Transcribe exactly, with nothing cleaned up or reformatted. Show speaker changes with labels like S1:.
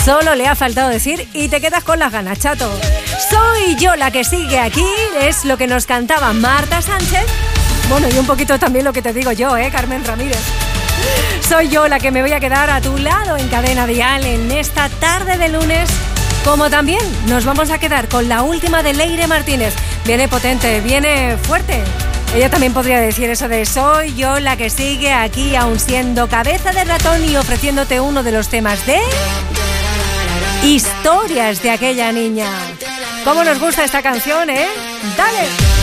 S1: Solo le ha faltado decir y te quedas con las ganas, chato. Soy yo la que sigue aquí, es lo que nos cantaba Marta Sánchez. Bueno, y un poquito también lo que te digo yo, ¿eh, Carmen Ramírez? Soy yo la que me voy a quedar a tu lado en Cadena Dial en esta tarde de lunes. Como también nos vamos a quedar con la última de Leire Martínez. Viene potente, viene fuerte. Ella también podría decir eso de soy yo la que sigue aquí aún siendo cabeza de ratón y ofreciéndote uno de los temas de historias de aquella niña. ¿Cómo nos gusta esta canción, eh? ¡Dale!